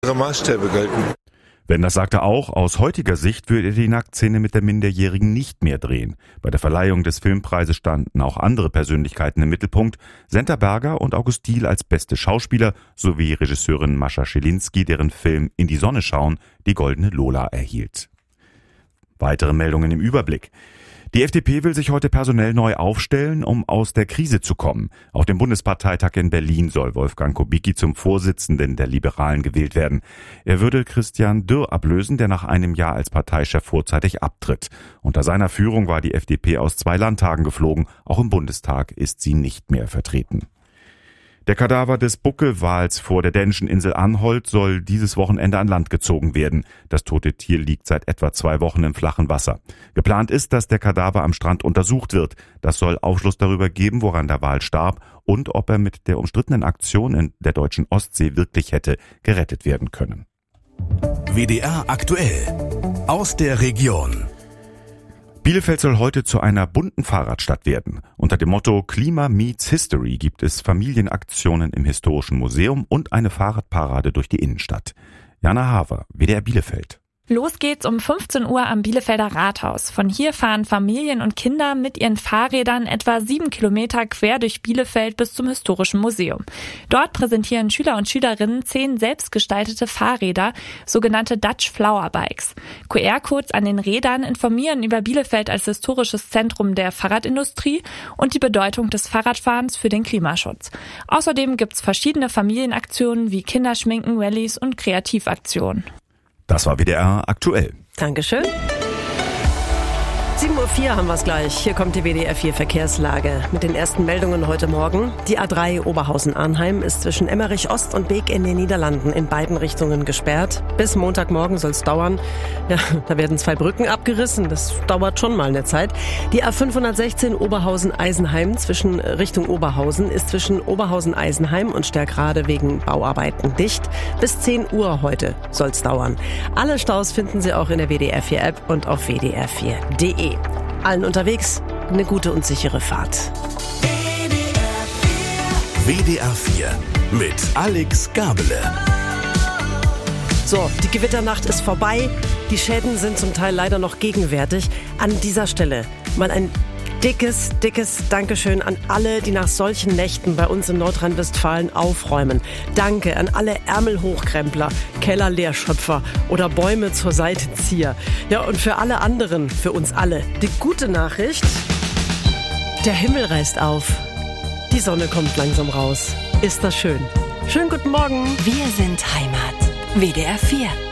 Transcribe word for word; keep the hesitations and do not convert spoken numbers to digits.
Maßstäbe gelten. Wenders sagte auch, aus heutiger Sicht würde er die Nacktszene mit der Minderjährigen nicht mehr drehen. Bei der Verleihung des Filmpreises standen auch andere Persönlichkeiten im Mittelpunkt. Senta Berger und August Diehl als beste Schauspieler sowie Regisseurin Mascha Schilinski, deren Film In die Sonne schauen die Goldene Lola erhielt. Weitere Meldungen im Überblick. Die F D P will sich heute personell neu aufstellen, um aus der Krise zu kommen. Auf dem Bundesparteitag in Berlin soll Wolfgang Kubicki zum Vorsitzenden der Liberalen gewählt werden. Er würde Christian Dürr ablösen, der nach einem Jahr als Parteichef vorzeitig abtritt. Unter seiner Führung war die F D P aus zwei Landtagen geflogen. Auch im Bundestag ist sie nicht mehr vertreten. Der Kadaver des Buckelwals vor der dänischen Insel Anholt soll dieses Wochenende an Land gezogen werden. Das tote Tier liegt seit etwa zwei Wochen im flachen Wasser. Geplant ist, dass der Kadaver am Strand untersucht wird. Das soll Aufschluss darüber geben, woran der Wal starb und ob er mit der umstrittenen Aktion in der deutschen Ostsee wirklich hätte gerettet werden können. W D R aktuell aus der Region. Bielefeld soll heute zu einer bunten Fahrradstadt werden. Unter dem Motto Klima meets History gibt es Familienaktionen im Historischen Museum und eine Fahrradparade durch die Innenstadt. Jana Haver, W D R Bielefeld. Los geht's um fünfzehn Uhr am Bielefelder Rathaus. Von hier fahren Familien und Kinder mit ihren Fahrrädern etwa sieben Kilometer quer durch Bielefeld bis zum Historischen Museum. Dort präsentieren Schüler und Schülerinnen zehn selbstgestaltete Fahrräder, sogenannte Dutch Flower Bikes. Q R-Codes an den Rädern informieren über Bielefeld als historisches Zentrum der Fahrradindustrie und die Bedeutung des Fahrradfahrens für den Klimaschutz. Außerdem gibt's verschiedene Familienaktionen wie Kinderschminken, Rallyes und Kreativaktionen. Das war W D R aktuell. Dankeschön. sieben Uhr vier haben wir es gleich. Hier kommt die W D R vier Verkehrslage mit den ersten Meldungen heute Morgen. Die A drei Oberhausen-Arnheim ist zwischen Emmerich Ost und Beek in den Niederlanden in beiden Richtungen gesperrt. Bis Montagmorgen soll es dauern. Ja, da werden zwei Brücken abgerissen. Das dauert schon mal eine Zeit. Die A fünfhundertsechzehn Oberhausen-Eisenheim zwischen Richtung Oberhausen ist zwischen Oberhausen-Eisenheim und Stärkrade wegen Bauarbeiten dicht. Bis zehn Uhr heute soll es dauern. Alle Staus finden Sie auch in der W D R vier App und auf w d r vier punkt d e. Allen unterwegs eine gute und sichere Fahrt. W D R vier mit Alex Gabele. So, die Gewitternacht ist vorbei. Die Schäden sind zum Teil leider noch gegenwärtig. An dieser Stelle mal ein dickes, dickes Dankeschön an alle, die nach solchen Nächten bei uns in Nordrhein-Westfalen aufräumen. Danke an alle Ärmelhochkrempler, Kellerleerschöpfer oder Bäume zur Seitezieher. Ja, und für alle anderen, für uns alle, die gute Nachricht: Der Himmel reißt auf. Die Sonne kommt langsam raus. Ist das schön? Schönen guten Morgen. Wir sind Heimat. W D R vier.